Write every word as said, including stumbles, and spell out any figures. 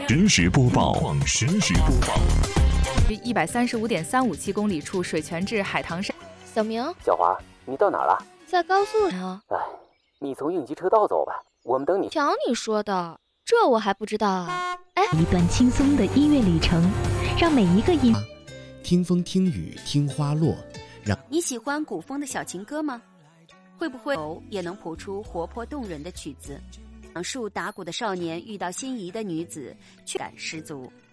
实时播报，实时播报。 一百三十五点三五七公里处水泉至海棠山。 小明， 小华，你到哪儿了？ 在高速上。 哎，你从应急车道走吧，我们等你。 瞧你说的，这我还不知道啊。哎， 一段轻松的音乐旅程，让每一个音听风听雨听花落。让你喜欢古风的小情歌吗？会不会也能谱出活泼动人的曲子？讲述打鼓的少年遇到心仪的女子，趣感十足。